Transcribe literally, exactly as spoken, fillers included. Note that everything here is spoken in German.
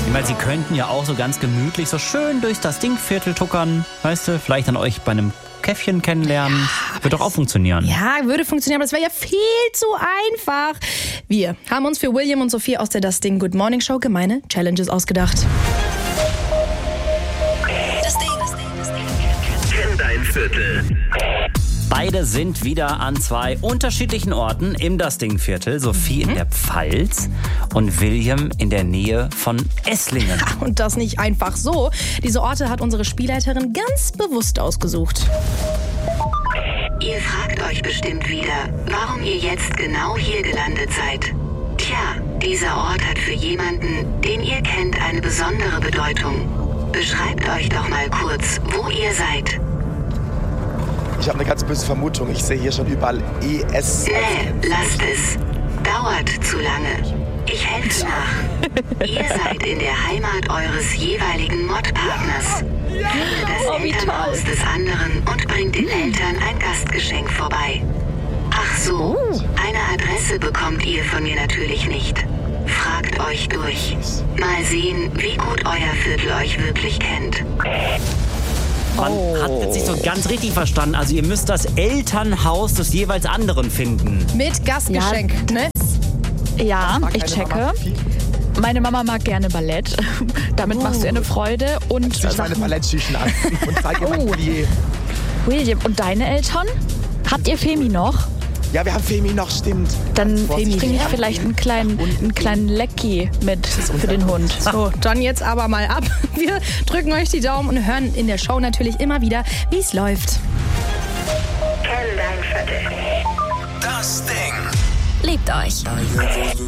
Ich meine, Sie könnten ja auch so ganz gemütlich so schön durch das Dingviertel tuckern. Weißt du, vielleicht an euch bei einem Käffchen kennenlernen. Ja, wird doch auch funktionieren. Ja, würde funktionieren, aber das wäre ja viel zu einfach. Wir haben uns für William und Sophie aus der Das Ding Good Morning Show gemeine Challenges ausgedacht. Das Ding. Das Ding. Das Ding. Kenn dein Viertel. Beide sind wieder an zwei unterschiedlichen Orten im Das Ding-Viertel. Sophie mhm. in der Pfalz und William in der Nähe von Esslingen. Und das nicht einfach so. Diese Orte hat unsere Spielleiterin ganz bewusst ausgesucht. Ihr fragt euch bestimmt wieder, warum ihr jetzt genau hier gelandet seid. Tja, dieser Ort hat für jemanden, den ihr kennt, eine besondere Bedeutung. Beschreibt euch doch mal kurz, wo ihr seid. Ich habe eine ganz böse Vermutung. Ich sehe hier schon überall E S. Nee, lasst es. Dauert zu lange. Ich helfe nach. Ihr seid in der Heimat eures jeweiligen Mod-Partners. Das Oh, wie Elternhaus toll. des anderen und bringt den Eltern ein Gastgeschenk vorbei. Ach so, eine Adresse bekommt ihr von mir natürlich nicht. Fragt euch durch. Mal sehen, wie gut euer Viertel euch wirklich kennt. Man Oh. hat jetzt nicht so ganz richtig verstanden. Also ihr müsst das Elternhaus des jeweils anderen finden. Mit Gastgeschenk, Ja. ne? Ja, Mag ich keine checke. Mama viel? Meine Mama mag gerne Ballett. Damit machst du ihr eine Freude. Und Zieh ich meine Sachen- Ballettschüchen an und zeige ihr mein Oh. Plié. William, und deine Eltern? Habt ihr Femi noch? Ja, wir haben Femi noch, stimmt. Dann Vorsichtig. bringe ich vielleicht einen kleinen, einen kleinen Lecki mit für den Hund. So, dann jetzt aber mal ab. Wir drücken euch die Daumen und hören in der Show natürlich immer wieder, wie es läuft. Kenn dein Viertel. Das Ding. Liebt euch.